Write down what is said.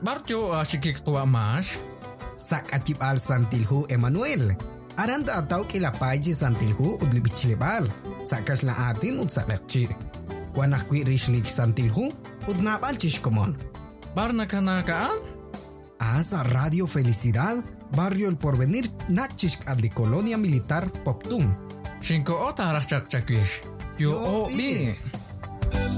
barjo sikik tua mas. Sak acip al santilhu Emmanuel. Aranta atau kilapaji santilhu udli bicilebal. Sakas la atin ud sakakci. Kuanak kwi rishlik santilhu ud napal chishkomon. Barna kanakaan? Asa Radio Felicidad, Barrio El Porvenir, Nakchishk adli Colonia Militar Poptum. Shinko ota arachak chakwish. Yo o bi.